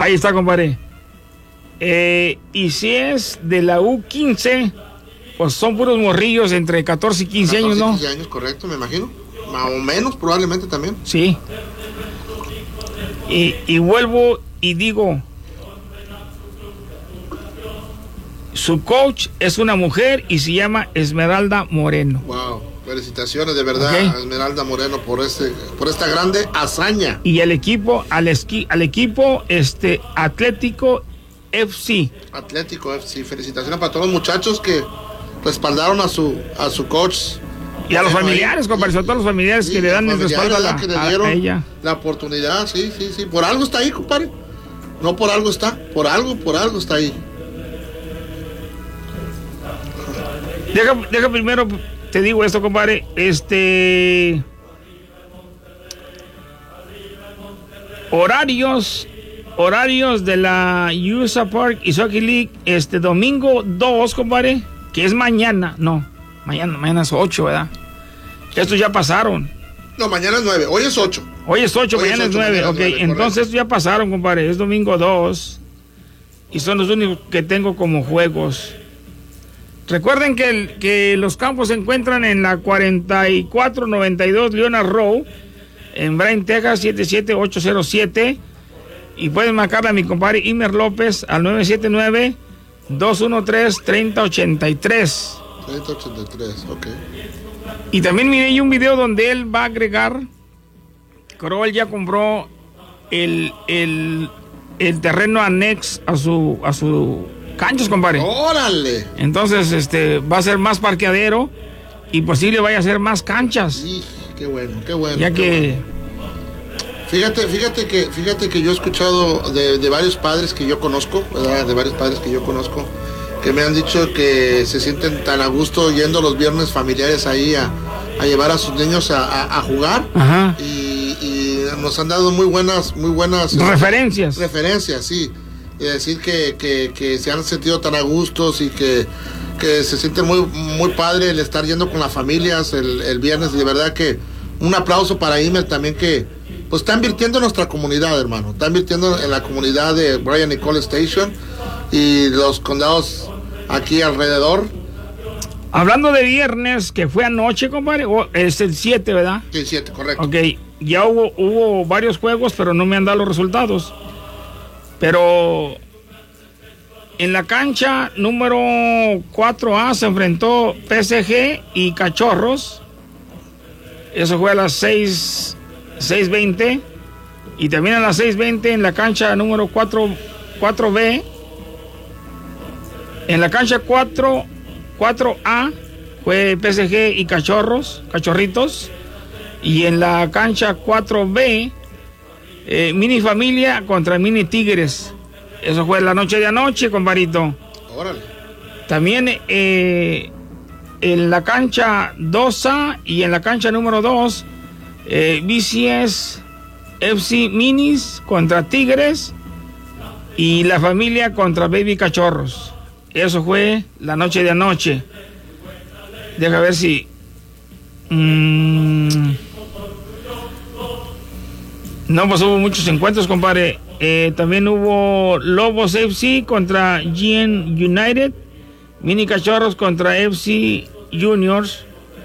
Ahí está, compadre. Y si es de la U15, pues son puros morrillos entre 14 y 15 años, ¿no? 15 años, correcto, me imagino. Más o menos, probablemente también. Sí. Y vuelvo y digo, su coach es una mujer y se llama Esmeralda Moreno. Wow, felicitaciones de verdad Okay. a Esmeralda Moreno por esta grande hazaña. Y el equipo, al equipo Atlético FC. Atlético FC, felicitaciones para todos los muchachos que respaldaron a su coach. Y a los familiares, compadre, sobre todo los familiares que le dan el respaldo a ella. La oportunidad, sí. Por algo está ahí, compadre. No por algo está, por algo está ahí. Deja primero, te digo esto, compadre. Horarios de la USA Park y Soccer League, domingo 2, compadre, que es mañana. No, mañana es 8, ¿verdad? Estos ya pasaron. No, mañana es 9, hoy es 8. Hoy es 8, mañana es 9. Ok, 9, entonces estos ya pasaron, compadre. Es domingo 2. Y son los únicos que tengo como juegos. Recuerden que los campos se encuentran en la 4492 Leonard Road, en Bryan, Texas, 77807. Y pueden marcarle a mi compadre Imer López al 979-213-3083. 3083, ok. Y también miré un video donde él va a agregar, creo él ya compró el terreno anex a su canchas, compadre. ¡Órale! Entonces, va a ser más parqueadero y posible vaya a ser más canchas. Sí, qué bueno. Ya que... Fíjate que yo he escuchado de varios padres que yo conozco, ¿verdad? De varios padres que yo conozco, que me han dicho que se sienten tan a gusto yendo los viernes familiares ahí a llevar a sus niños a jugar. Ajá. Y nos han dado muy buenas referencias, sí. Y decir que se han sentido tan a gustos y que se siente muy padre el estar yendo con las familias el viernes. Y de verdad que un aplauso para Imer también, que pues está invirtiendo en nuestra comunidad, hermano. Está invirtiendo en la comunidad de Bryan y College Station y los condados aquí alrededor. Hablando de viernes, que fue anoche, compadre, es el 7, ¿verdad? Sí, 7, correcto. Ok, ya hubo varios juegos, pero no me han dado los resultados. Pero en la cancha número 4A se enfrentó PSG y Cachorros. Eso fue a las 6:20. Y también a las 6:20 en la cancha número 4B. En la cancha 4A fue PSG y Cachorritos. Y en la cancha 4B, Mini Familia contra Mini Tigres. Eso fue la noche de anoche, compadrito. Órale. También en la cancha 2A y en la cancha número 2, BCS FC Minis contra Tigres y la familia contra Baby Cachorros. Eso fue la noche de anoche. Deja ver si... No, pues hubo muchos encuentros, compadre. También hubo Lobos FC contra GN United, Mini Cachorros contra FC Juniors,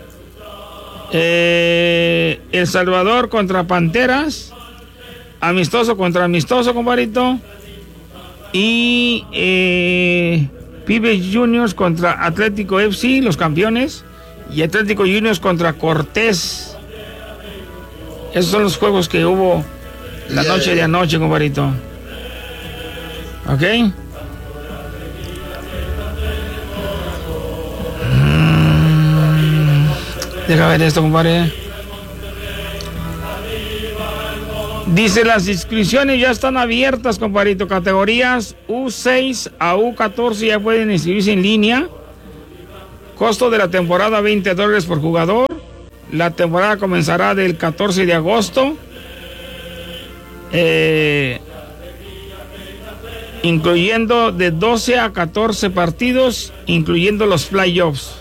El Salvador contra Panteras, Amistoso contra Amistoso, compadrito, y Pibes Juniors contra Atlético FC, los campeones, y Atlético Juniors contra Cortés. Esos son los juegos que hubo la noche de anoche, compadrito. ¿Ok? Deja ver esto, compadre. Dice, las inscripciones ya están abiertas, compadrito. Categorías U6 a U14 ya pueden inscribirse en línea. Costo de la temporada, $20 por jugador. La temporada comenzará del 14 de agosto. Incluyendo de 12 a 14 partidos, incluyendo los playoffs.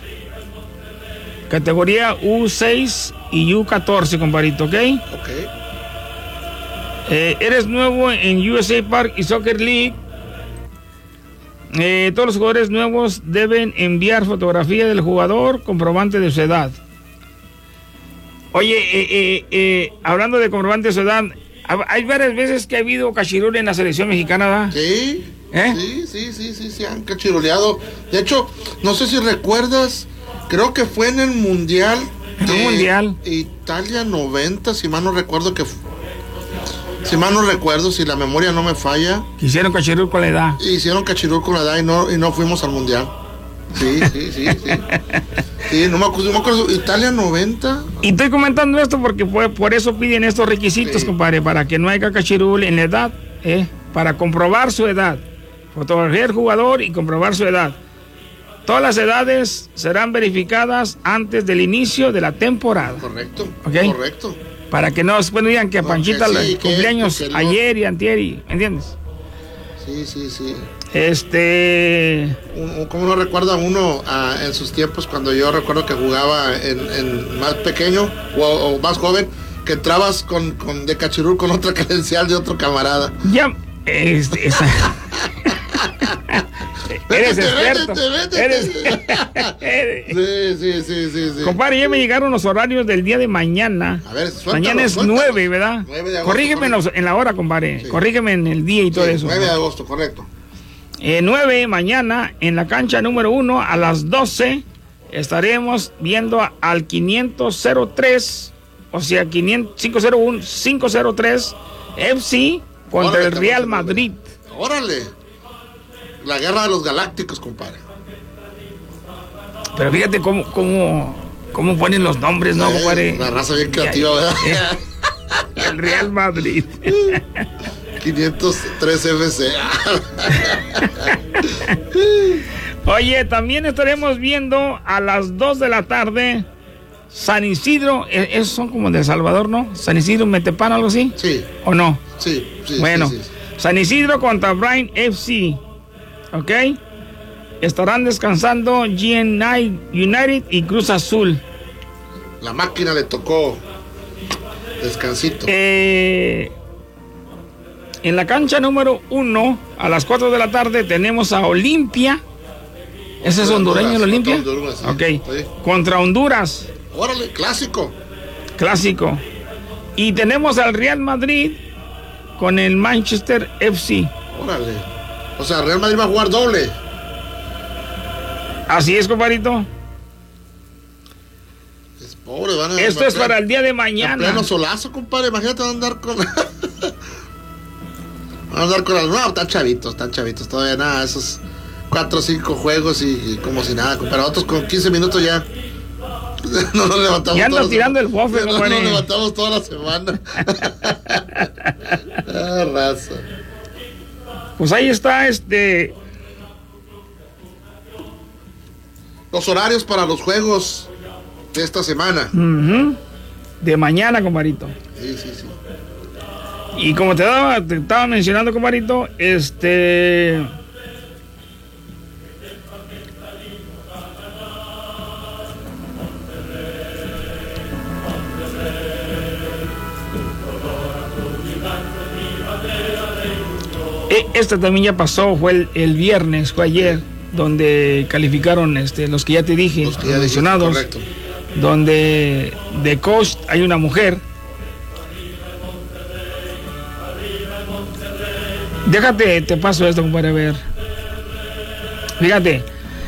Categoría U6 y U14, compadrito, ¿ok? Ok. Eres nuevo en USA Park y Soccer League. Todos los jugadores nuevos deben enviar fotografía del jugador, comprobante de su edad. Oye, hablando de comprobante de su edad, hay varias veces que ha habido cachirul en la selección mexicana, ¿verdad? Sí, sí, han cachiruleado. De hecho, no sé si recuerdas, creo que fue en el Mundial. Mundial. Italia 90, si mal no recuerdo si la memoria no me falla. Hicieron cachirul con la edad. Hicieron cachirul con la edad y no fuimos al Mundial. Sí. Sí, no me acuerdo, Italia 90. Y estoy comentando esto porque por eso piden estos requisitos, compadre, para que no haya cachirul en la edad, para comprobar su edad. Fotografiar al jugador y comprobar su edad. Todas las edades serán verificadas antes del inicio de la temporada. Correcto, ¿Okay? Correcto. Para que no después digan que a Panchita el cumpleaños que no. Ayer y antier, ¿me entiendes? Sí. ¿Cómo no recuerda uno en sus tiempos cuando yo recuerdo que jugaba en más pequeño o más joven, que entrabas de cachirul con otra credencial de otro camarada? Ya, eres experto. Sí. Compadre, ya me llegaron los horarios del día de mañana. A ver, mañana es 9, ¿verdad? 9 de agosto. Corrígeme en la hora, compadre. Sí. Corrígeme en el día y todo eso. 9 de agosto, correcto. 9 mañana en la cancha número 1 a las 12 estaremos viendo al 503, o sea, 503 FC contra el Real Madrid. Órale. La guerra de los galácticos, compadre. Pero fíjate cómo ponen los nombres, ¿no, compadre? Una raza bien creativa, ¿verdad? El Real Madrid. 503 FC. Oye, también estaremos viendo a las 2 de la tarde San Isidro. Esos son como de El Salvador, ¿no? San Isidro, Metepán, algo así. Sí. ¿O no? Sí. Bueno, sí. San Isidro contra Bryan FC. ¿Ok? Estarán descansando GNI United y Cruz Azul. La máquina le tocó descansito. En la cancha número 1, a las 4 de la tarde, tenemos a Olimpia. ¿Ese es hondureño, el Olimpia? Honduras, sí. Ok. Sí. Contra Honduras. Órale, clásico. Y tenemos al Real Madrid con el Manchester FC. Órale. O sea, Real Madrid va a jugar doble. Así es, compadrito. Es pobre, Esto es para el día de mañana. En pleno solazo, compadre. Imagínate andar con... No, están chavitos todavía, nada, esos 4 o 5 juegos y como si nada, compadre. Nosotros con 15 minutos ya no nos levantamos. Ya anda tirando el bofe, compadre. No nos levantamos toda la semana. Raza. Pues ahí está, los horarios para los juegos de esta semana. De mañana, compadrito. Sí. Y como te estaba mencionando, compadrito, Este también ya pasó, fue el viernes, fue ayer, donde calificaron los que ya te dije, los mencionados, correcto. Donde de coach hay una mujer. Déjate, te paso esto, compadre, a ver. Fíjate,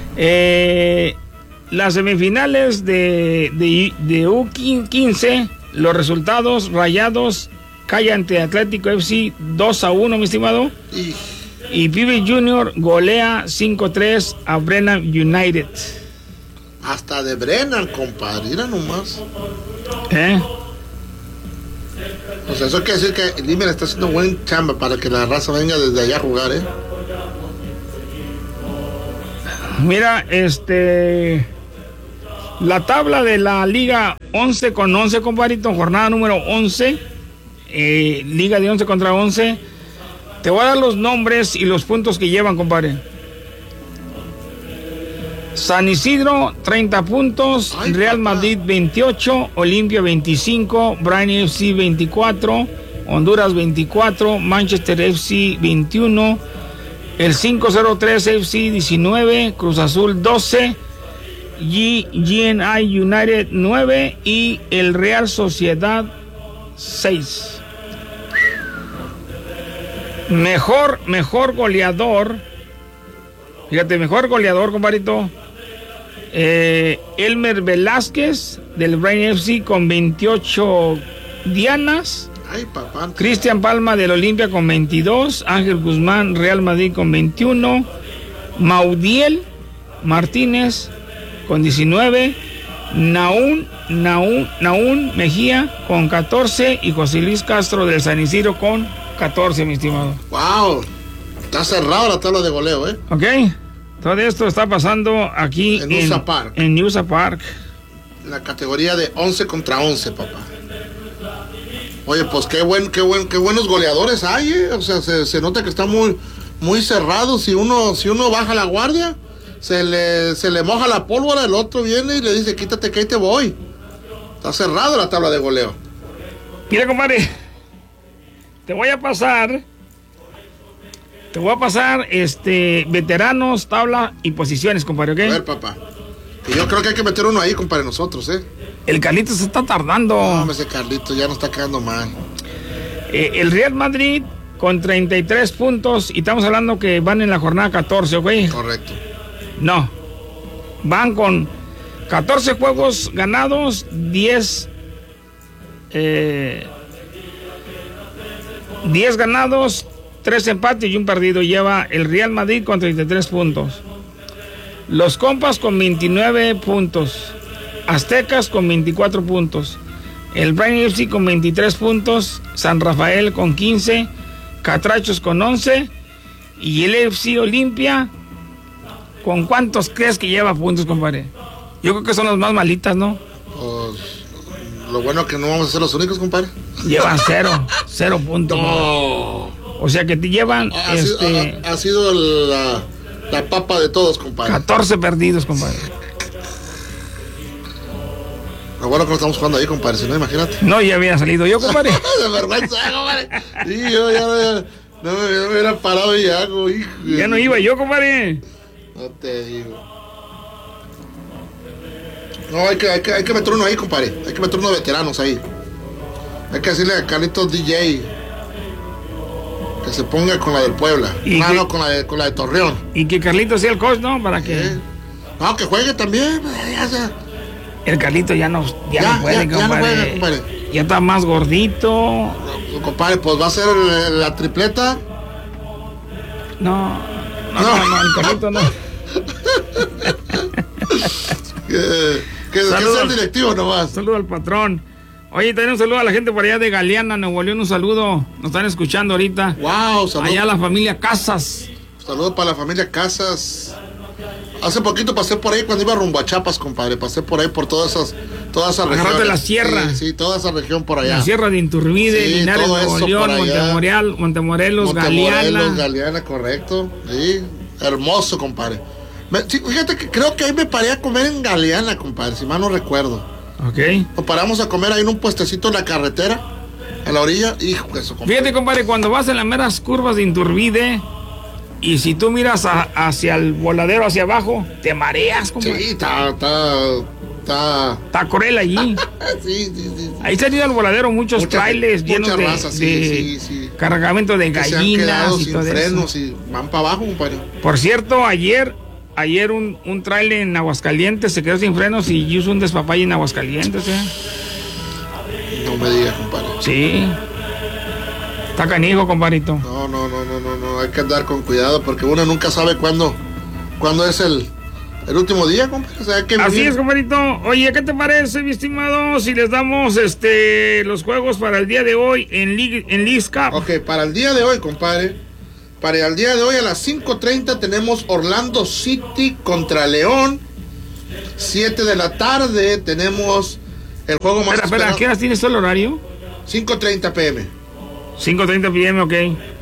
las semifinales de U15, los resultados: Rayados cae ante Atlético FC 2-1, mi estimado. Y Pibe Junior golea 5-3 a Brennan United. Hasta de Brennan, compadre, mira nomás. O sea, eso quiere decir que Limber está haciendo buen chamba para que la raza venga desde allá a jugar, Mira, la tabla de la Liga 11 con 11, compadrito, jornada número 11, Liga de 11 contra 11. Te voy a dar los nombres y los puntos que llevan, compadre. San Isidro, 30 puntos. Real Madrid, 28. Olimpia, 25. Bryan FC, 24. Honduras 24, Manchester FC 21, el 503 FC 19, Cruz Azul 12, GNI United 9 y el Real Sociedad 6. Mejor goleador. Fíjate, mejor goleador, compadrito. Elmer Velázquez del Brain FC con 28 dianas. Ay, papá. Cristian Palma del Olimpia con 22. Ángel Guzmán, Real Madrid con 21. Maudiel Martínez con 19. Naún Mejía con 14. Y José Luis Castro del San Isidro con 14, mi estimado. Wow. Está cerrado la tabla de goleo, ¿eh? Ok. Todo esto está pasando aquí en USA Park. En USA Park. La categoría de 11 contra 11, papá. Oye, pues qué buenos goleadores hay, ¿eh? O sea, se nota que está muy cerrado. Si uno baja la guardia, se le moja la pólvora, el otro viene y le dice, quítate que ahí te voy. Está cerrado la tabla de goleo. Mira, compadre, te voy a pasar veteranos, tabla y posiciones, compadre, ¿ok? A ver, papá. Que yo creo que hay que meter uno ahí, compadre, nosotros, ¿eh? El Carlitos se está tardando. No, ese Carlitos ya no está quedando mal. El Real Madrid con 33 puntos y estamos hablando que van en la jornada 14, ¿ok? Correcto. No. Van con 14 juegos ganados, 10 ganados, 3 empates y un perdido. Lleva el Real Madrid con 33 puntos. Los Compas con 29 puntos. Aztecas con 24 puntos. El Brain FC con 23 puntos. San Rafael con 15. Catrachos con 11. Y el FC Olimpia, ¿con cuántos crees que lleva puntos, compadre? Yo creo que son los más malitas, ¿no? Pues, lo bueno es que no vamos a ser los únicos, compadre. Llevan 0 puntos. No. O sea que te llevan ha sido la papa de todos, compadre. 14 perdidos, compadre. Lo bueno que no estamos jugando ahí, compadre, si no, imagínate. No, ya había salido yo, compadre. De vergüenza, compadre. Sí, yo ya no me hubiera parado y hago, hijo. Ya no iba yo, compadre. No te digo. No, hay que meter uno ahí, compadre. Hay que meter unos veteranos ahí. Hay que decirle a Carlitos DJ que se ponga con la del Puebla. No, con la de Torreón. Y que Carlitos sea el coach, ¿no? Para que... No, que juegue también. El Carlito ya no puede, compadre. Ya no juega, compadre. Ya está más gordito. No, compadre, pues va a ser la tripleta. No, el Carlito no. Que sea el directivo nomás. Saludo al patrón. Oye, también un saludo a la gente por allá de Galeana, Nuevo León, un saludo. Nos están escuchando ahorita. Wow, saludos. Allá la familia Casas. Saludos para la familia Casas. Hace poquito pasé por ahí cuando iba rumbo a Chiapas, compadre. Pasé por ahí por toda esa región. Agarrate la sierra. Sí, toda esa región por allá. La sierra de Inturbide, sí, Linares, Nuevo León, Montemorelos, Galeana, correcto. Sí, hermoso, compadre. Fíjate que creo que ahí me paré a comer en Galeana, compadre, si mal no recuerdo. Ok. Nos paramos a comer ahí en un puestecito en la carretera, a la orilla. Hijo, eso, compadre. Fíjate, compadre, cuando vas en las meras curvas de Inturbide y si tú miras hacia el voladero, hacia abajo, te mareas, compadre. Sí, está cruel allí. Sí. Ahí se han ido al voladero muchos trailers llenos de cargamento de gallinas y sin todo frenos eso. Y van para abajo, compadre. Por cierto, ayer un trailer en Aguascalientes se quedó sin frenos y hizo un despapalle en Aguascalientes, ¿eh? No me digas, compadre. Sí. Está canijo, compadrito. No, hay que andar con cuidado porque uno nunca sabe cuándo es el último día, compadre. O sea, hay que así es, compadrito. Oye, ¿qué te parece, mi estimado, si les damos los juegos para el día de hoy en Leagues Cup? Ok, para el día de hoy, compadre. Para el día de hoy a las 5:30 tenemos Orlando City contra León. 7 de la tarde tenemos el juego más Espera, ¿a qué horas tienes todo el horario? 5:30 p.m. 5:30 p.m., ok.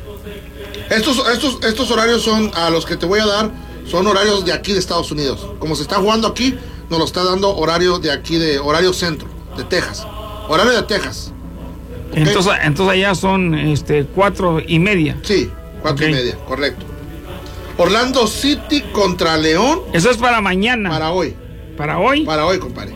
Estos horarios son, a los que te voy a dar, son horarios de aquí de Estados Unidos. Como se está jugando aquí, nos lo está dando horario de aquí, horario centro, de Texas. Horario de Texas. ¿Okay? Entonces allá son 4:30. Sí, 4:30, correcto. Orlando City contra León. Eso es para mañana. Para hoy. ¿Para hoy? Para hoy, compadre.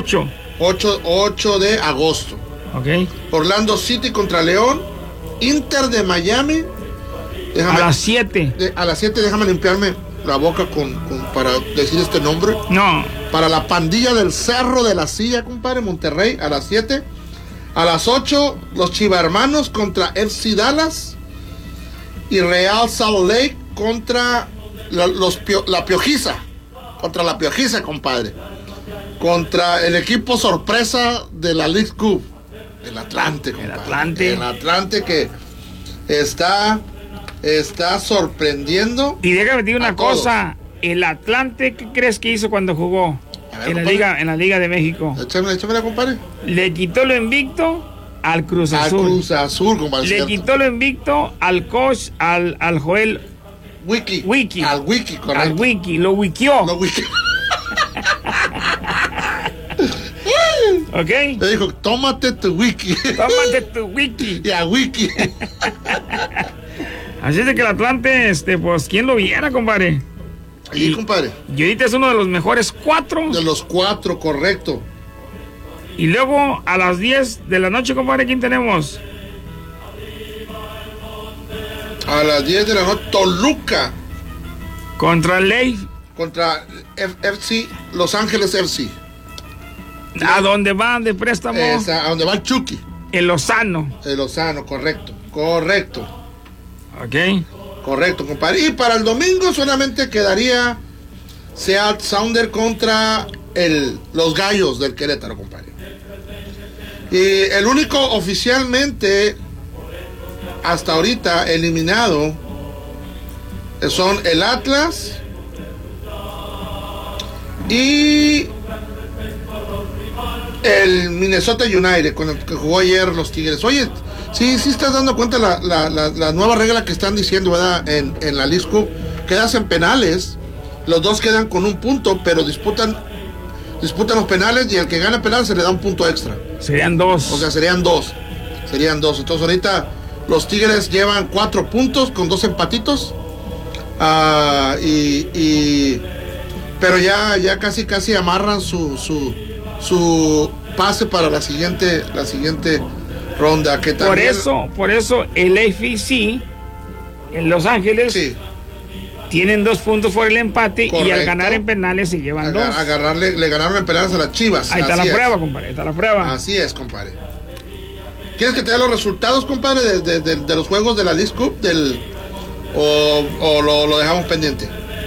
8 de agosto. Ok. Orlando City contra León. Inter de Miami. A las 7. A las 7, déjame limpiarme la boca para decir este nombre. No. Para la pandilla del Cerro de la Silla, compadre, Monterrey, a las 7. A las 8, los Chivarmanos contra FC Dallas. Y Real Salt Lake contra la Piojiza. Contra la Piojiza, compadre. Contra el equipo sorpresa de la League Cup. El Atlante, compadre. El Atlante que está sorprendiendo. Y déjame decir una cosa. El Atlante, ¿qué crees que hizo cuando jugó? Ver, en la Liga de México. Échamela, compadre. Le quitó lo invicto al Cruz Azul. Al Cruz Azul, compadre. Le quitó lo invicto al coach, al Joel Wiki. Al Wiki, correcto. Al Wiki, lo wikió. ¿Ok? Le dijo, tómate tu Wiki. Tómate tu Wiki. Y a Wiki. Así es de que el Atlante, pues, ¿quién lo viera, compadre? Sí, compadre. Y ahorita es uno de los mejores 4. De los 4, correcto. Y luego a las 10 de la noche, compadre, ¿quién tenemos? A las 10 de la noche, Toluca. Contra Leif. Contra FC, Los Ángeles FC. ¿A dónde van de préstamo? A donde va el Chucky. El Lozano. El Lozano, correcto. Ok. Correcto, compadre. Y para el domingo solamente quedaría Seattle Sounder contra los Gallos del Querétaro, compadre. Y el único oficialmente hasta ahorita eliminado son el Atlas y el Minnesota United, con el que jugó ayer los Tigres. Oye, sí estás dando cuenta la nueva regla que están diciendo, ¿verdad? En la League Cup, quedas en penales, los dos quedan con un punto, pero disputan los penales y el que gana penal se le da un punto extra. Serían 2. O sea, serían dos. Entonces ahorita los Tigres llevan 4 puntos con 2 empatitos. Pero ya casi amarran su pase para la siguiente ronda, que también... Por eso el AFC en Los Ángeles, sí, tienen 2 puntos por el empate. Correcto. Y al ganar en penales se llevan 2. Le ganaron en penales a las Chivas. Ahí está la prueba, compadre. Ahí está la prueba. Así es, compadre. ¿Quieres que te dé los resultados, compadre, de los juegos de la League Cup? ¿O lo dejamos pendiente?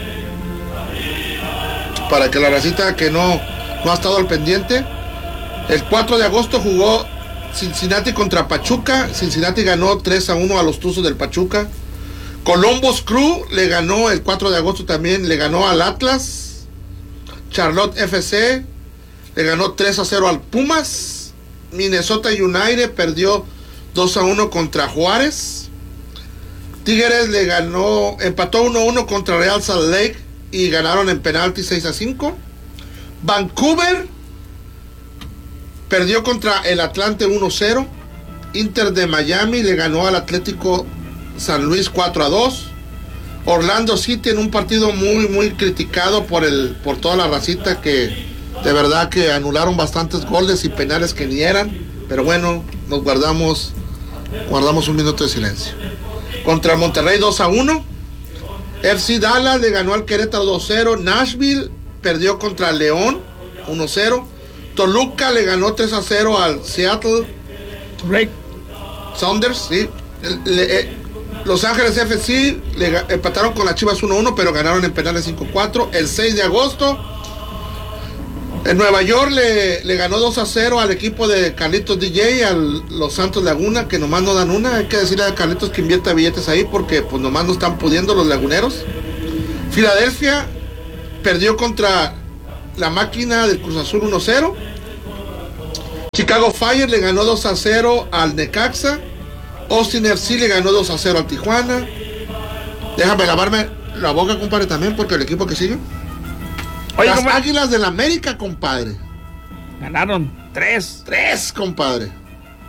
Para que la racita que no ha estado al pendiente. El 4 de agosto jugó Cincinnati contra Pachuca. Cincinnati ganó 3-1 a los Tuzos del Pachuca. Columbus Crew le ganó el 4 de agosto también, le ganó al Atlas. Charlotte FC le ganó 3-0 al Pumas. Minnesota United perdió 2-1 contra Juárez. Tigres empató 1-1 contra Real Salt Lake y ganaron en penalti 6-5. Vancouver perdió contra el Atlante 1-0. Inter de Miami le ganó al Atlético San Luis 4-2. Orlando City en un partido muy criticado por toda la racita, que de verdad que anularon bastantes goles y penales que ni eran, pero bueno, nos guardamos un minuto de silencio. Contra Monterrey 2-1. FC Dallas le ganó al Querétaro 2-0. Nashville perdió contra León 1-0. Toluca le ganó 3-0 al Seattle Sounders, sí. Los Ángeles FC empataron con las Chivas 1-1, pero ganaron en penales 5-4. El 6 de agosto, en Nueva York le ganó 2-0 al equipo de Carlitos DJ, a los Santos Laguna, que nomás no dan una. Hay que decirle a Carlitos que invierta billetes ahí, porque pues nomás no están pudiendo los laguneros. Filadelfia perdió contra la máquina del Cruz Azul 1-0. Chicago Fire le ganó 2-0 al Necaxa. Austin FC le ganó 2-0 al Tijuana. Déjame lavarme la boca, compadre, también, porque el equipo que sigue. Oye, las Águilas del América, compadre. Ganaron 3. 3, compadre.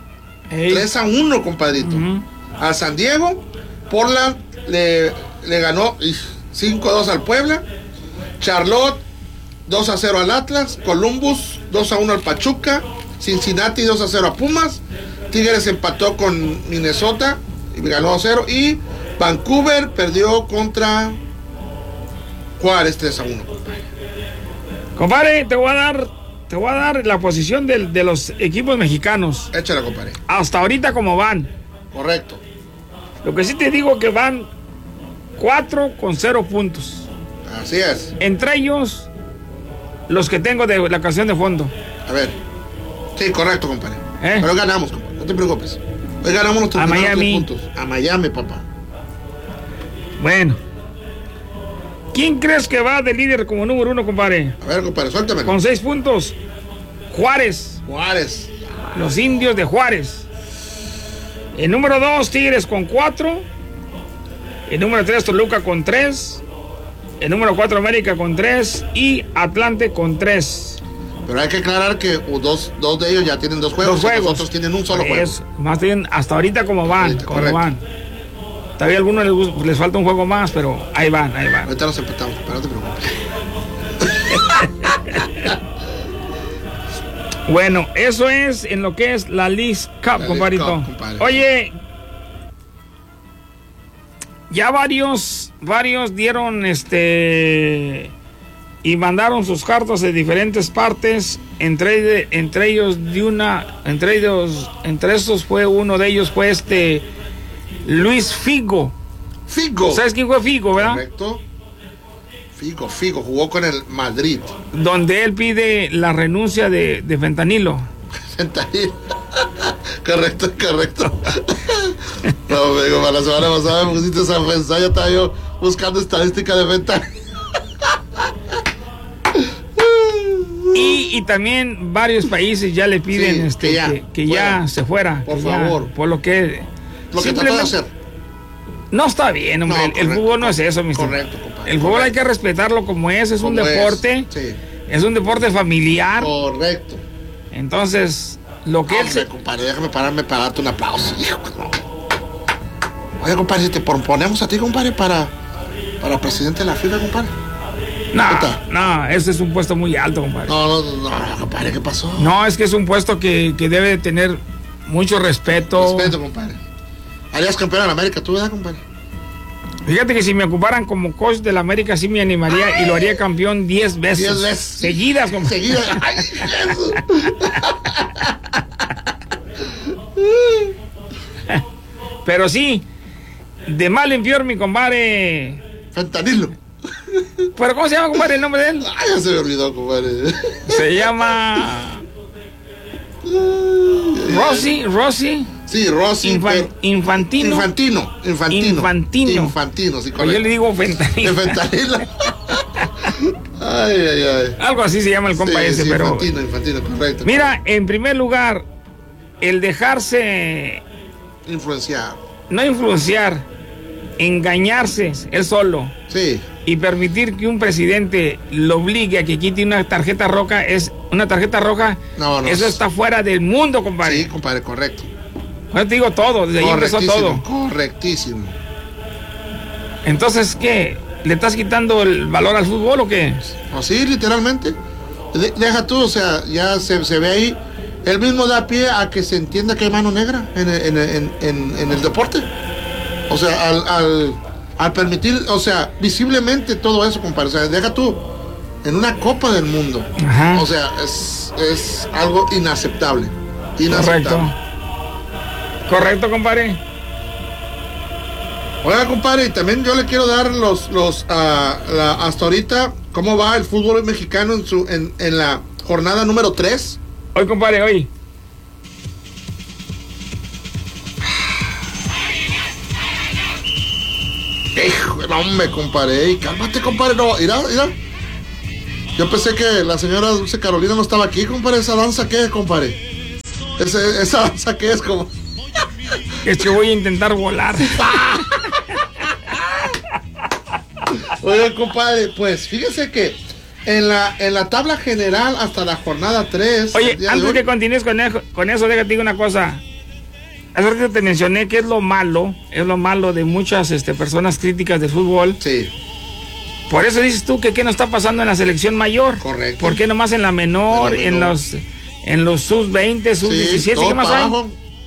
Ey. 3-1, compadrito. A San Diego. Portland le ganó 5-2 al Puebla. Charlotte 2-0 al Atlas. Columbus 2-1 al Pachuca. Cincinnati 2-0 a Pumas. Tigres empató con Minnesota y ganó 2-0. Y Vancouver perdió contra Juárez 3-1, compadre. Compadre, te voy a dar la posición de los equipos mexicanos. Échala, compadre. Hasta ahorita como van. Correcto. Lo que sí te digo que van 4 con 0 puntos. Así es. Entre ellos, los que tengo de la canción de fondo. A ver. Sí, correcto, compadre. Pero ganamos, compadre. No te preocupes. Hoy ganamos nuestros a Miami. 3 puntos. A Miami, papá. Bueno. ¿Quién crees que va de líder como número 1, compadre? A ver, compadre, suéltame. Con 6 puntos. Juárez. Juárez. Los indios de Juárez. El número 2, Tigres con 4. El número 3, Toluca con 3. El número 4, América con 3. Y Atlante con 3. Pero hay que aclarar que dos de ellos ya tienen 2 juegos. Los otros tienen un solo juego. Más bien, hasta ahorita como van. Ahorita, como van. Todavía a algunos les falta un juego más, pero ahí van. Ahorita nos empatamos, pero no te preocupes. Bueno, eso es en lo que es la Leagues Cup, compadrito. Oye, ya varios dieron y mandaron sus cartas de diferentes partes. Entre estos fue uno de ellos fue Luis Figo. ¿Sabes quién fue Figo, verdad? Correcto. Figo jugó con el Madrid. Donde él pide la renuncia de fentanilo. Fentanilo. Correcto. No, amigo, para la semana pasada me pusiste esa ofensa. Ya estaba yo buscando estadística de fentanilo. Y también varios países ya le piden que ya se fuera. Por favor. Por lo que trató de hacer. No está bien, hombre. El fútbol no es eso, mister. Correcto, compadre. El fútbol hay que respetarlo como es un deporte. Sí. Es un deporte familiar. Correcto. Entonces, lo que compadre, déjame pararme para darte un aplauso. Oye, compadre, si te proponemos a ti, compadre, para presidente de la FIFA, compadre. No, ese es un puesto muy alto, compadre. No, compadre, ¿qué pasó? No, es que es un puesto que debe tener mucho respeto. Respeto, compadre. Harías campeón en América, tú, ¿verdad, compadre? Fíjate que si me ocuparan como coach de la América, sí me animaría y lo haría campeón 10 veces. 10 veces. Seguidas, compadre. Seguidas. Ay, Jesús. Pero sí, de mal en peor, mi compadre. Fentanilo. ¿Pero cómo se llama, compadre, el nombre de él? Ay, ya se me olvidó, compadre. Se llama Rossi. Sí, Rossi. Infantino, sí, correcto. Yo le digo fentanilo. Ay. Algo así se llama el compa ese, pero. Infantino, correcto. Mira, en primer lugar, el dejarse. No influenciar, engañarse él solo. Sí. Y permitir que un presidente lo obligue a que quite una tarjeta roja No, eso está fuera del mundo, compadre. Sí, compadre, correcto. Yo te digo todo, desde ahí empezó todo. Correctísimo. Entonces, ¿qué? ¿Le estás quitando el valor al fútbol o qué? O sí, literalmente. Deja tú, o sea, ya se ve ahí. Él mismo da pie a que se entienda que hay mano negra en el deporte. O sea, al permitir, o sea, visiblemente todo eso, compadre. O sea, deja tú, en una Copa del Mundo. Ajá. O sea, es algo inaceptable. Correcto, compadre. Oiga, compadre, y también yo le quiero dar hasta ahorita cómo va el fútbol mexicano en la jornada número 3. Hoy, compadre, hoy. No, hombre, compadre, cálmate, compadre, no, mira. Yo pensé que la señora Dulce Carolina no estaba aquí, compadre. ¿Esa danza qué es, compadre? ¿Esa danza qué es, como? Es que voy a intentar volar. Oiga, compadre, pues fíjese que en la tabla general hasta la jornada 3. Oye, antes que continúes con eso, déjate digo una cosa. hace rato te mencioné que es lo malo de muchas personas críticas de fútbol. Sí. Por eso dices tú que qué no está pasando en la selección mayor. Correcto. ¿Por qué nomás en la menor, en los sub-20, sub-17, sí, qué más hay?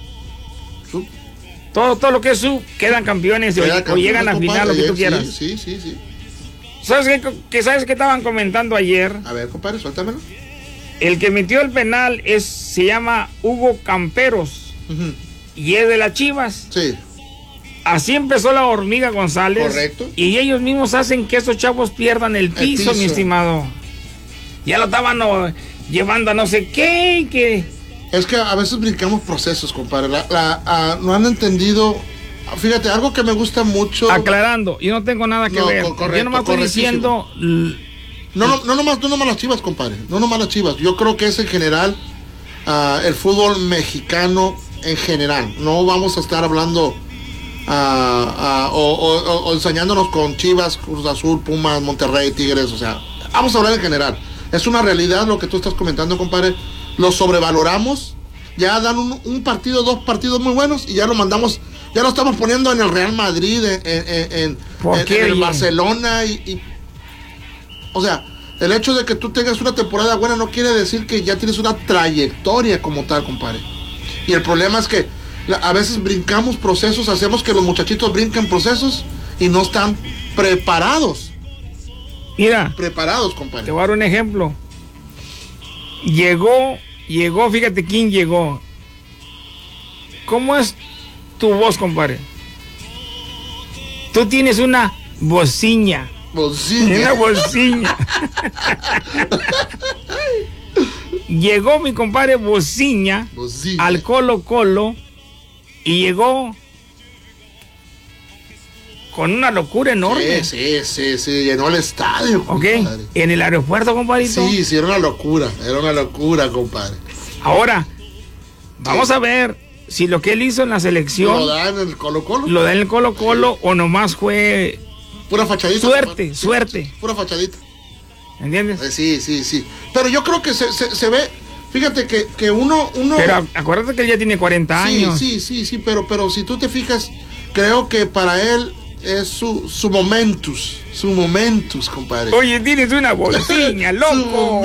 Todo lo que es sub, quedan campeones o llegan a final, lo que tú quieras. Sí. ¿Sabes qué estaban comentando ayer? A ver, compadre, suéltamelo. El que metió el penal se llama Hugo Camperos. Uh-huh. Y es de las Chivas. Sí. Así empezó la Hormiga González. Correcto. Y ellos mismos hacen que esos chavos pierdan el piso, mi estimado. Ya lo estaban llevando a no sé qué, que... Es que a veces brincamos procesos, compadre. No han entendido... Fíjate, algo que me gusta mucho... Aclarando, yo no tengo nada que ver. Correcto, yo nomás estoy diciendo... No nomás las Chivas, compadre. No nomás las Chivas. Yo creo que es en general el fútbol mexicano en general. No vamos a estar hablando o ensañándonos con Chivas, Cruz Azul, Pumas, Monterrey, Tigres. O sea, vamos a hablar en general. Es una realidad lo que tú estás comentando, compadre. Lo sobrevaloramos. Ya dan un partido, 2 partidos muy buenos y ya lo mandamos. Ya lo estamos poniendo en el Real Madrid, en el Barcelona o sea, el hecho de que tú tengas una temporada buena no quiere decir que ya tienes una trayectoria como tal, compadre. Y el problema es que a veces brincamos procesos, hacemos que los muchachitos brinquen procesos y no están preparados. Mira, preparados, compadre. Te voy a dar un ejemplo. Llegó, fíjate quién llegó. ¿Cómo es tu voz, compadre? Tú tienes una bociña. Una bociña. Llegó mi compadre Bociña al Colo-Colo y llegó con una locura enorme. Sí, llenó el estadio, compadre. Ok, en el aeropuerto, compadrito. Sí, era una locura, compadre. Ahora, vamos a ver si lo que él hizo en la selección lo da en el Colo-Colo. Lo da en el Colo-Colo o nomás fue pura fachadita. Suerte. Pura fachadita. ¿Entiendes? Sí. Pero yo creo que se ve, fíjate que uno... Pero acuérdate que él ya tiene 40 años. Sí, pero si tú te fijas, creo que para él es su momentus, compadre. Oye, tienes una bolsiña, loco.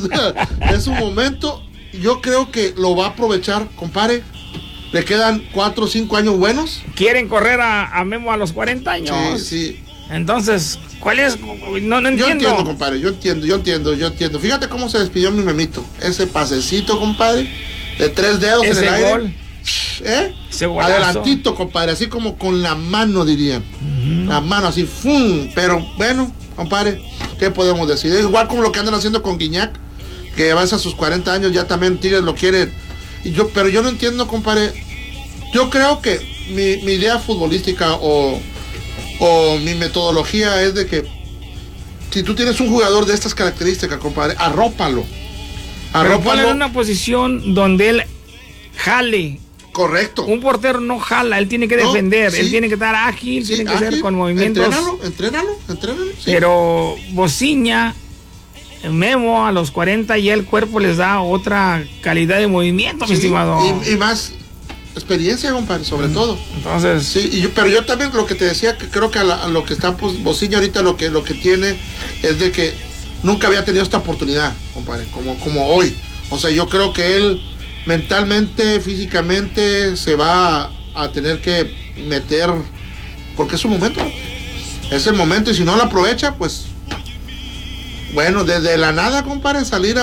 Es su momento. Yo creo que lo va a aprovechar, compadre. Le quedan 4 o 5 años buenos. Quieren correr a Memo a los 40 años. Sí. Entonces, ¿cuál es? No entiendo. Yo entiendo, compadre, yo entiendo. Fíjate cómo se despidió mi Memito. Ese pasecito, compadre, de 3 dedos ese en el gol. aire. Ese golazo. Adelantito, compadre, así como con la mano, dirían. Uh-huh. La mano así, ¡fum! Pero bueno, compadre, ¿qué podemos decir? Es igual como lo que andan haciendo con Guiñac, que va a sus 40 años, ya también Tigres lo quiere. Pero yo no entiendo, compadre. Yo creo que mi idea futbolística o mi metodología es de que si tú tienes un jugador de estas características, compadre, arrópalo. Pero ponle en una posición donde él jale. Correcto. Un portero no jala, él tiene que defender, él tiene que estar ágil, tiene que ser con movimientos. Entrénalo. Sí. Pero Bociña, Memo a los 40 ya el cuerpo les da otra calidad de movimiento, mi estimado. Y más experiencia, compadre, sobre todo. Entonces, sí, pero yo también lo que te decía, que creo que a lo que está Bociña ahorita lo que tiene es de que nunca había tenido esta oportunidad, compadre, como hoy. O sea, yo creo que él mentalmente, físicamente se va a tener que meter, porque es su momento. Es el momento, y si no lo aprovecha, pues bueno, desde la nada, compadre, salir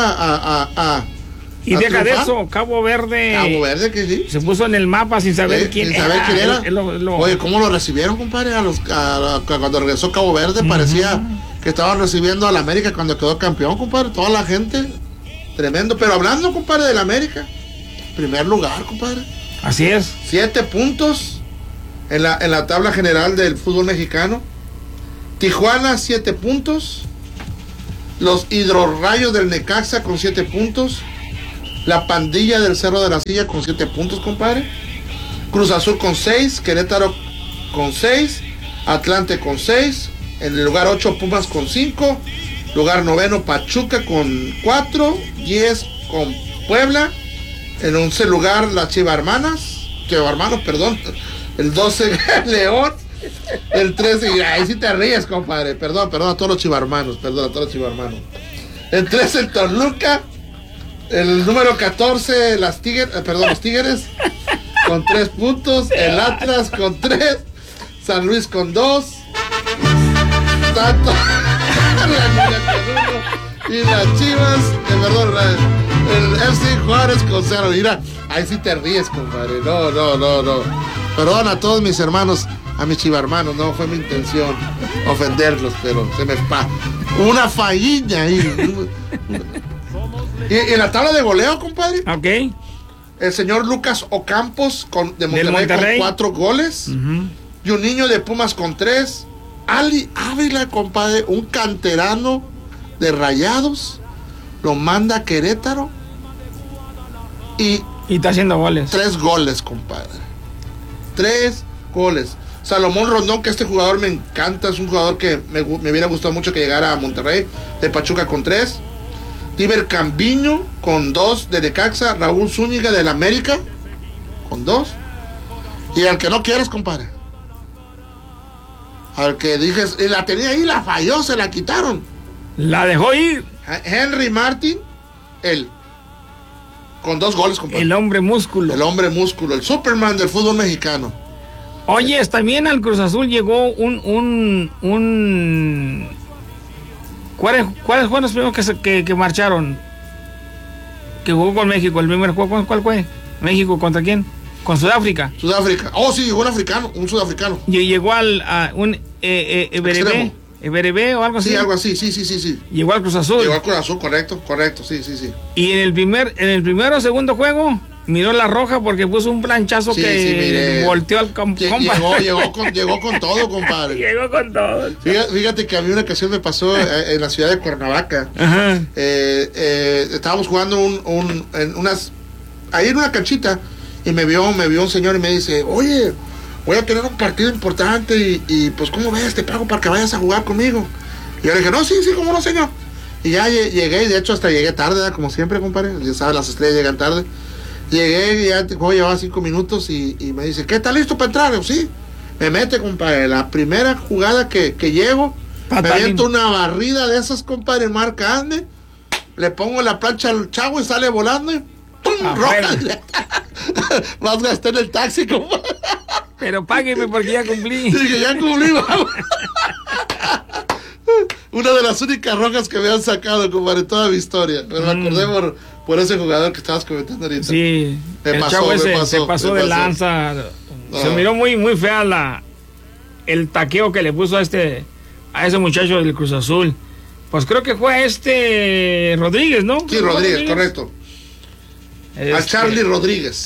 y deja de eso, Cabo Verde, que sí, se puso en el mapa sin saber quién era. Oye, ¿cómo lo recibieron, compadre? Cuando regresó Cabo Verde, parecía que estaban recibiendo al América cuando quedó campeón, compadre. Toda la gente, tremendo. Pero hablando, compadre, del América, primer lugar, compadre. Así es. 7 puntos en la tabla general del fútbol mexicano. Tijuana, 7 puntos. Los Hidrorrayos del Necaxa con 7 puntos. La Pandilla del Cerro de la Silla con 7 puntos, compadre. Cruz Azul con 6. Querétaro con 6. Atlante con 6. En el lugar 8, Pumas con 5. Lugar 9, Pachuca con 4. 10 con Puebla. En 11 lugar, las Chivas Hermanas. chivarmanos, perdón. El 12, León. El 13, y ahí sí te ríes, compadre. Perdón a todos los chivarmanos. El 13, el Toluca. El número 14, los Tigres. Con 3 puntos. El Atlas con 3. San Luis con 2. Tanto. Y las Chivas, el FC Juárez con 0. Mira, ahí sí te ríes, compadre. No. Perdón a todos mis hermanos, a mis chivarmanos, no fue mi intención ofenderlos, pero se me una fallilla ahí. Y en la tabla de goleo, compadre. Ok. El señor Lucas Ocampos de Monterrey con 4 goles. Uh-huh. Y un niño de Pumas con 3. Ali Ávila, compadre, un canterano de Rayados, lo manda a Querétaro y está haciendo goles. 3 goles, compadre. 3 goles. Salomón Rondón, que este jugador me encanta, es un jugador que me hubiera gustado mucho que llegara a Monterrey, de Pachuca con 3. Tiber Cambiño con 2 de Necaxa. Raúl Zúñiga del América con 2. Y al que no quieres, compadre, al que dijes, la tenía ahí, la falló, se la quitaron, la dejó ir. Henry Martin, él con 2 goles, compadre. El hombre músculo, el Superman del fútbol mexicano. Oye, también al Cruz Azul llegó ¿Cuáles fueron los primeros que marcharon? Que jugó con México, el primer juego, ¿cuál fue? ¿México contra quién? Con Sudáfrica. Oh, sí, llegó un sudafricano. Y llegó a un Eberebe o algo así. Sí, algo así, sí. Llegó al Cruz Azul. Correcto, sí. Y en el primero o segundo juego miró la roja porque puso un planchazo volteó al campo. Llegó con todo, compadre. Llegó con todo. Fíjate que a mí una ocasión me pasó en la ciudad de Cuernavaca. Ajá. Estábamos jugando ahí en una canchita y me vio un señor y me dice, oye, voy a tener un partido importante y pues ¿cómo ves? Te pago para que vayas a jugar conmigo. Y yo le dije, no, sí, cómo no, señor. Y ya llegué, y de hecho hasta llegué tarde, como siempre, compadre. Ya sabes, las estrellas llegan tarde. Llegué, y ya llevaba 5 minutos y me dice, ¿qué, está listo para entrar? Yo, sí. Me mete, compadre. La primera jugada que llego, me aviento una barrida de esas, compadre, marca Ande. Le pongo la plancha al chavo y sale volando y ¡pum! Roja. Más gasté en el taxi, compadre. Pero págueme porque ya cumplí. Dije, ya cumplí, vamos. Una de las únicas rojas que me han sacado, compadre, en toda mi historia. Pero me acordé por ese jugador que estabas comentando ahorita. Sí, el chavo ese se pasó de lanza. No. Se miró muy, muy fea el taqueo que le puso a ese muchacho del Cruz Azul. Pues creo que fue a Rodríguez, ¿no? Sí, Rodríguez, correcto. A Charlie Rodríguez.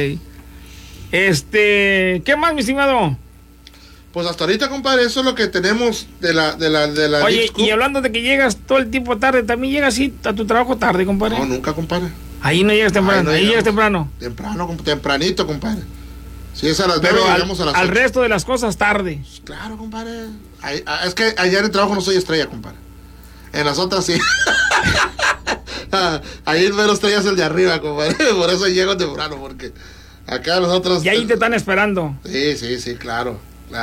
¿Qué más, mi estimado? Pues hasta ahorita, compadre, eso es lo que tenemos de la Oye, y hablando de que llegas todo el tiempo tarde, ¿también llegas así a tu trabajo tarde, compadre? No, nunca, compadre. Ahí no llegas temprano, ahí llegas temprano. Tempranito, compadre. Si es a las 9, llegamos a las 8. Al resto de las cosas tarde. Claro, compadre. Es que allá en el trabajo no soy estrella, compadre. En las otras sí. Ahí el mero estrella es el de arriba, compadre. Por eso llego temprano, porque acá nosotros... Y ahí te están esperando. Sí, claro.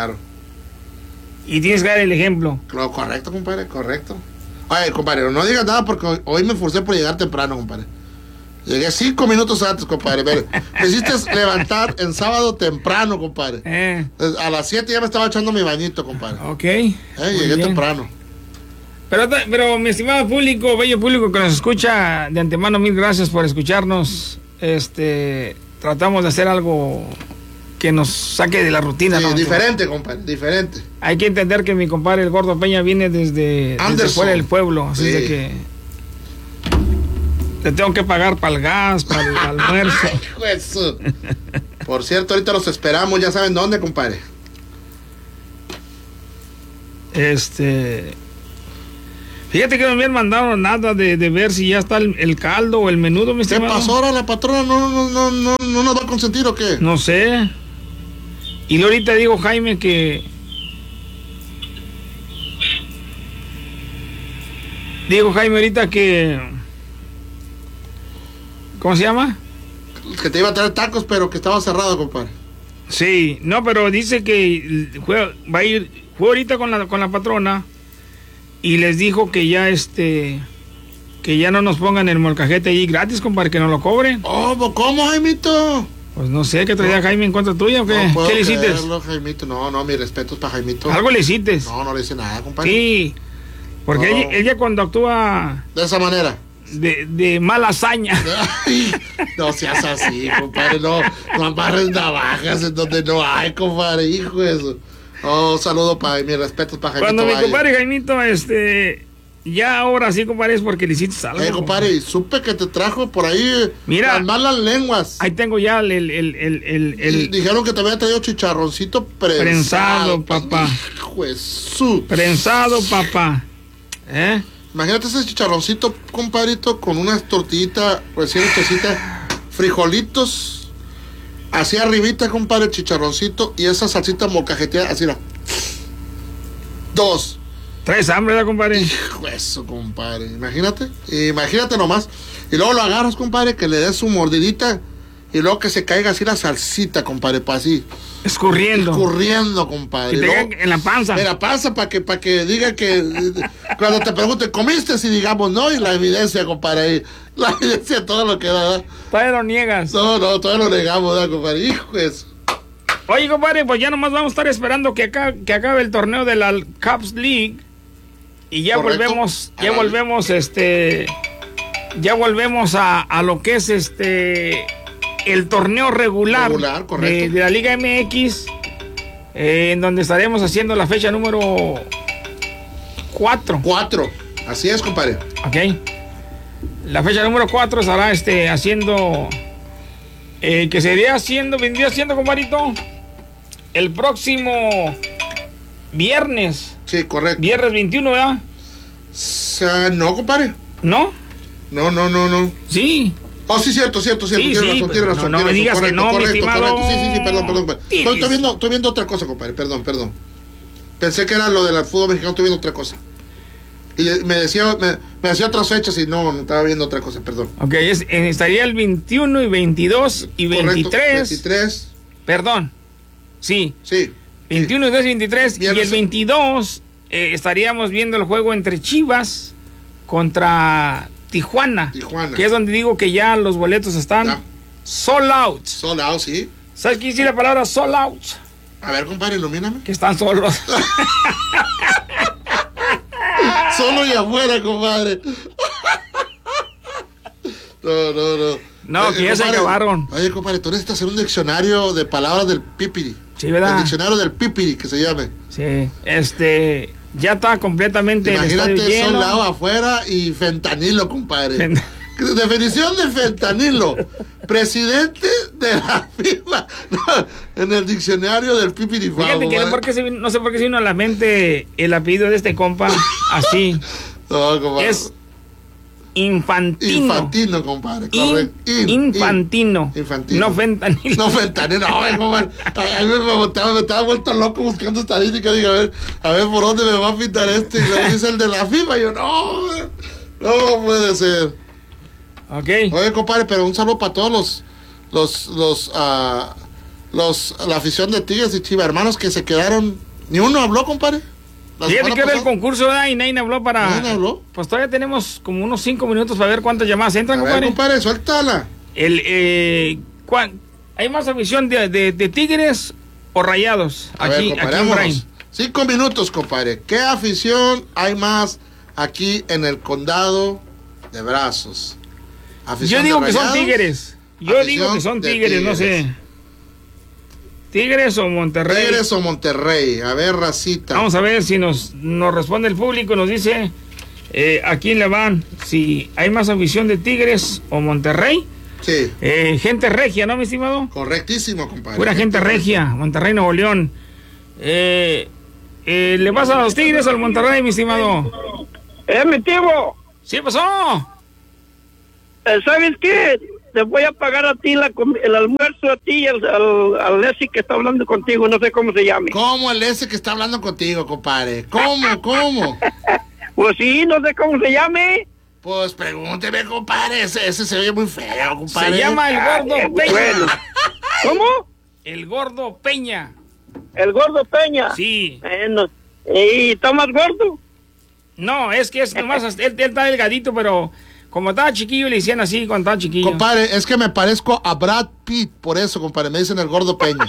Y tienes que dar el ejemplo. Correcto, compadre, correcto. Oye, compadre, no digas nada porque hoy me esforcé por llegar temprano, compadre. Llegué 5 minutos antes, compadre. Me hiciste levantar en sábado temprano, compadre. A las 7 ya me estaba echando mi bañito, compadre. Ok. Llegué temprano. Pero mi estimado público, bello público que nos escucha, de antemano, mil gracias por escucharnos. Tratamos de hacer algo que nos saque de la rutina. Sí, ¿no? Diferente, compadre, diferente. Hay que entender que mi compadre el Gordo Peña viene desde fuera del pueblo, así de que le tengo que pagar para el gas, para el almuerzo. Eso. Por cierto, ahorita los esperamos, ya saben dónde, compadre. Fíjate que no me han mandado nada de ver si ya está el caldo o el menudo, mi estimado. ¿Qué pasó ahora? ¿La patrona no nos va a consentir o qué? No sé. Y luego ahorita digo Jaime que... Digo Jaime ahorita que... ¿Cómo se llama? que te iba a traer tacos, pero que estaba cerrado, compadre. Sí, no, pero dice que fue ahorita con la patrona y les dijo que ya que ya no nos pongan el molcajete ahí gratis, compadre, que no lo cobren. Oh, ¿cómo, Jaimito? Pues no sé, ¿qué traía Jaime en contra tuya o qué? No puedo ¿Qué le hiciste? creerlo, Jaimito. No, mis respetos para Jaimito. Algo le hiciste. No le hice nada, compadre. Sí, porque ella cuando actúa de esa manera. De mala hazaña. Ay, no seas así, compadre. No amarres navajas en donde no hay, compadre. Hijo de eso. Oh, saludo para mis respetos para Jaimito. Cuando mi compadre Jaimito, ya ahora sí, compadre, es porque le hiciste algo. Compadre, y supe que te trajo por ahí. Mira, las malas lenguas. Ahí tengo ya Y dijeron que te había traído chicharroncito prensado, papá. Hijo de su. Prensado, papá. Imagínate ese chicharroncito, compadrito, con unas tortillitas recién hechecitas, frijolitos, así arribita, compadre, chicharroncito, y esa salsita molcajeteada, así era. 2. ¿Traes hambre, ¿verdad, compadre? Hijo eso, compadre. Imagínate nomás. Y luego lo agarras, compadre, que le des su mordidita, y luego que se caiga así la salsita, compadre, para así. Escurriendo, compadre. Y te luego, en la panza. En la panza, para que diga que cuando te pregunten, ¿comiste? Si digamos no, y la evidencia, compadre, ahí. La evidencia, todo lo que da. Todavía lo niegas. No, todavía lo negamos, ¿verdad, compadre? Hijo eso. Oye, compadre, pues ya nomás vamos a estar esperando que acabe el torneo de la Cubs League. Y ya volvemos, ya volvemos a lo que es el torneo regular de la Liga MX, en donde estaremos haciendo la fecha número 4. Así es, compadre. Ok. La fecha número 4 estará haciendo, vendría siendo, compadrito, el próximo viernes. Sí, correcto. Viernes 21, ¿verdad? No, compadre. ¿No? No. Sí. Oh, sí, cierto. Sí, Tiene razón. No me digas correcto, que no, correcto, mi estimado. Sí, perdón. Estoy viendo otra cosa, compadre. Perdón. Pensé que era lo del fútbol mexicano, estoy viendo otra cosa. Y me decía otras fechas y no estaba viendo otra cosa, perdón. Ok, estaría el 21 y 22 y 23. 23. Perdón. Sí. 21, 22 y 23. Viernes. Y el 22 estaríamos viendo el juego entre Chivas contra Tijuana. Que es donde digo que ya los boletos están sold out. Sold out, sí. ¿Sabes qué dice la palabra sold out? A ver, compadre, ilumíname. Que están solos. Solo y afuera, compadre. No. No, que ya se acabaron. Oye, compadre, tú necesitas hacer un diccionario de palabras del pipiri. Sí, ¿verdad? El diccionario del pipiri, que se llame. Sí, ya está completamente. Imagínate, son lado afuera y fentanilo, compadre. Definición de fentanilo. Presidente de la FIFA. No, en el diccionario del pipiri. Fíjate que no sé por qué se vino a la mente el apellido de este compa así. No, compadre. Es Infantino. Infantino, compadre, correcto. Infantino. No fentanilo. No fentanilo, no, compadre. A mí me estaba vuelto loco buscando estadísticas. Digo, a ver por dónde me va a pintar Y luego dice el de la FIFA. Y yo, no puede ser. Ok. Oye, compadre, pero un saludo para todos la afición de Tigres y Chivas, hermanos, que se quedaron. Ni uno habló, compadre. Fíjate que era el concurso, ¿verdad? Y nadie habló para... ¿Nadie habló? Pues todavía tenemos como unos 5 minutos para ver cuántas llamadas entran, compadre. A ver, compadre, suéltala. ¿Hay más afición de Tigres o Rayados? Aquí en Brain. 5 minutos, compadre. ¿Qué afición hay más aquí en el condado de Brazos? Yo digo que son Tigres. Yo digo que son Tigres, no sé. ¿Tigres o Monterrey? Tigres o Monterrey. A ver, racita. Vamos a ver si nos responde el público. Nos dice a quién le van. Si hay más afición de Tigres o Monterrey. Sí. Gente regia, ¿no, mi estimado? Correctísimo, compadre. Pura gente regia. Monterrey, Nuevo León. ¿Le vas a los Tigres o al Monterrey, mi estimado? Mi tío. ¿Sí pasó? ¿Sabes qué? Te voy a pagar a ti el almuerzo, a ti y al ese que está hablando contigo, no sé cómo se llame. ¿Cómo el ese que está hablando contigo, compadre? ¿Cómo? Pues sí, no sé cómo se llame. Pues pregúnteme, compadre. Ese se ve muy feo, compadre. Se llama el Gordo Peña. Bueno. ¿Cómo? El Gordo Peña. El Gordo Peña. Sí. Bueno, ¿y está más gordo? No, es que es nomás, él está delgadito, pero como estaba chiquillo le decían así cuando estaba chiquillo. Compadre, es que me parezco a Brad Pitt, por eso, compadre. Me dicen el Gordo Peña.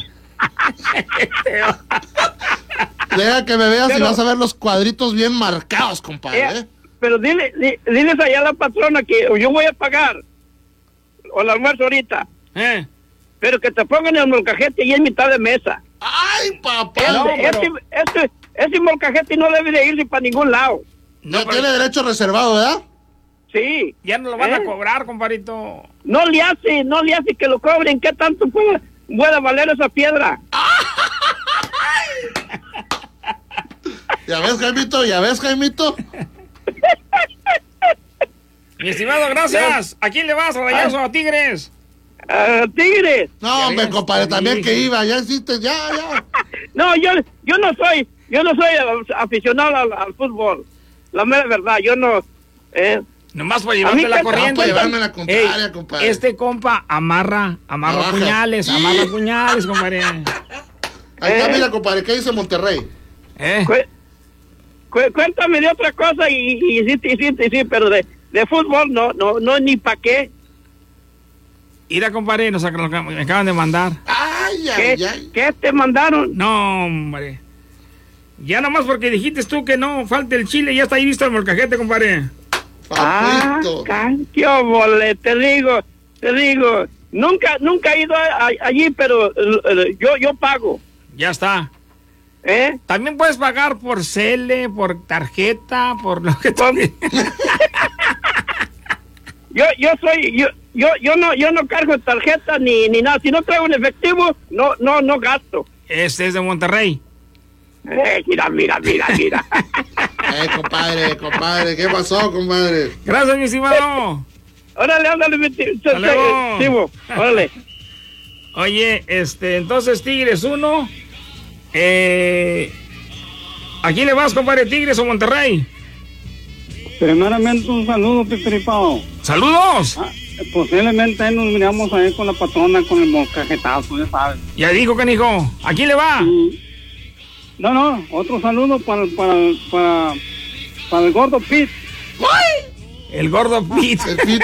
Deja que me veas y vas a ver los cuadritos bien marcados, compadre. Pero diles allá a la patrona que yo voy a pagar o el almuerzo ahorita. Pero que te pongan el molcajete y en mitad de mesa. ¡Ay, papá! Ese molcajete no debe de irse para ningún lado. No tiene derecho reservado, ¿verdad? Sí. Ya no lo van a cobrar, compadrito. No le hace que lo cobren. ¿Qué tanto puede valer esa piedra? ¿Ya ves, Jaimito? Mi estimado, gracias. ¿A quién le vas, Rayados o a Tigres? Tigres. No, hombre, compadre, también que iba. Ya hiciste, ya. No, yo no soy aficionado al fútbol. La mera verdad, yo no. Nomás por llevarte la corriente. Para llevarme la contraria, compadre. Este compa amarra puñales, compadre. Ahí está, mira, compadre, ¿qué dice Monterrey? Cuéntame de otra cosa y sí, pero de fútbol no, ni pa' qué. Mira, compadre, me acaban de mandar. ¿Qué te mandaron? No, hombre. Ya nomás porque dijiste tú que no falta el chile, ya está ahí listo el molcajete, compadre. ¡Qué obole! Te digo, nunca he ido allí, pero yo pago. Ya está. También puedes pagar por cele, por tarjeta, por lo que tú... Yo no cargo tarjeta ni nada. Si no traigo en efectivo, no gasto. Este es de Monterrey. Mira. Compadre, ¿qué pasó, compadre? Gracias, mi estimado. Órale, órale. Oye, entonces Tigres 1. ¿A quién le vas, compadre, Tigres o Monterrey? Primeramente un saludo, Pipiripao. ¡Saludos! Posiblemente nos miramos ahí con la patrona con el molcajetazo, ya sabes. Ya dijo, canijo. ¿A quién le va? No, otro saludo para el Gordo Pit. El Gordo Pit.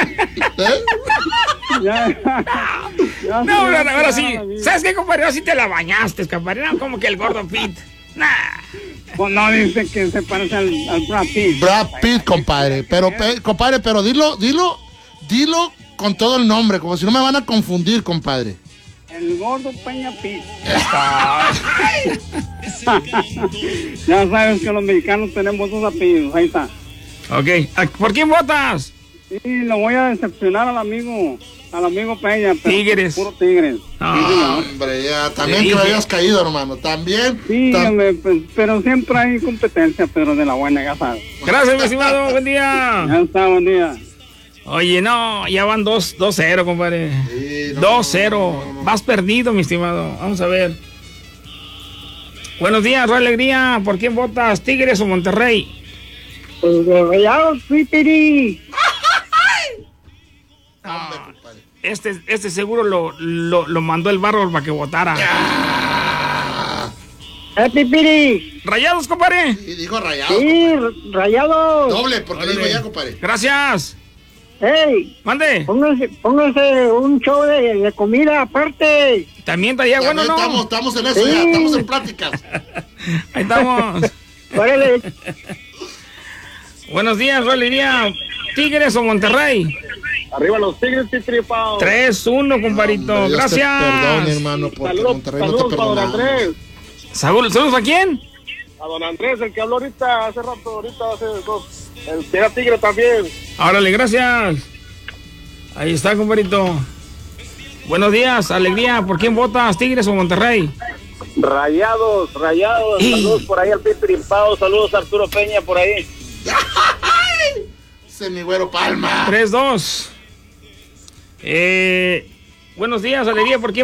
No, ahora sí. ¿Sabes qué, compadre? Ahora sí te la bañaste, compadre. No, como que el Gordo Pit. Nah. Pues no dice que se parece al Brad Pitt. Brad Pitt, compadre. Pero, compadre, pero dilo con todo el nombre, como si no me van a confundir, compadre. El Gordo Peña Pitt. Ya sabes que los mexicanos tenemos dos apellidos, ahí está. Ok, ¿por quién votas? Sí, lo voy a decepcionar al amigo Peña. Tigres. Puro Tigres. Hombre, ya, también que me habías caído, hermano, también. Sí, pero siempre hay competencia, pero de la buena, ya sabes. Gracias, mi estimado, buen día. Ya está, buen día. Oye, no, ya van 2-0, compadre. Sí, 2-0. No. Vas perdido, mi estimado. Vamos a ver. Buenos días, Roy Alegría. ¿Por quién votas, Tigres o Monterrey? Pues Rayados, Pipiri. Este seguro lo mandó el bárbaro para que votara. Pipiri. ¿Rayados, compadre? Sí, dijo Rayados. Sí, Rayados. Doble, porque le digo ya, compadre. Gracias. ¡Ey! ¡Mande! Póngase un show de comida aparte. También estaría bueno, ¿no? Estamos en eso, ya, estamos en pláticas. Ahí estamos. Órale. Buenos días, Rolería. ¿Tigres o Monterrey? Arriba los Tigres, Pitripao. 3-1, compadrito. Gracias. Perdón, hermano, porque Monterrey no te perdona. ¿Saludos a quién? A don Andrés, el que habló hace rato, hace dos. El que era Tigre también. Órale, gracias. Ahí está, compadrito. Buenos días, Alegría. ¿Por quién votas, Tigres o Monterrey? Rayados. Saludos por ahí al Pitripao. Saludos a Arturo Peña por ahí. Semigüero Palma. 3-2. Buenos días, Alegría. ¿Por quién